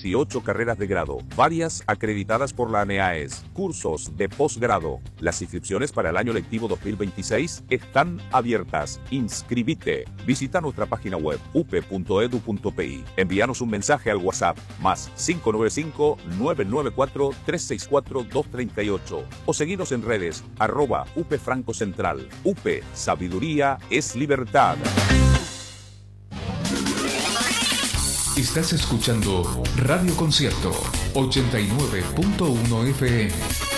18 carreras de grado, varias acreditadas por la ANEAES, cursos de posgrado. Las inscripciones para el año lectivo 2026 están abiertas. Inscribite. Visita nuestra página web up.edu.pi. Envíanos un mensaje al WhatsApp +595 994 364 238 o seguinos en redes @UP Franco Central. UP, sabiduría es libertad. Estás escuchando Radio Concierto 89.1 FM.